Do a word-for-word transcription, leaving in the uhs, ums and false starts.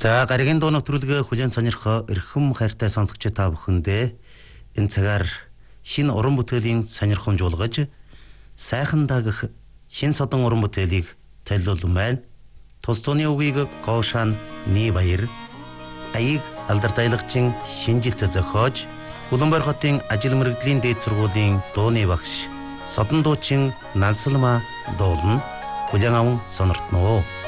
За гаригийн дуу нэвтрүүлгээ хүлээн сонирхоо эрхэм хайртай сонсогч та бүхэндээ энэ цагаар шинэ уран бүтээлийн сонирхомж болгож сайхан дагах шинэ содон уран бүтээлийг төлөвлөн байна. Тус тууны үгийг Гоошан Нибаяр аяг алдартай-лагчин шинжилт зохиож Улаанбаатар хотын ажил мэргэжлийн дээд сургуулийн дууны багш Содон дуучин Нансалма дуулна. Хүлээн аван сониртноо.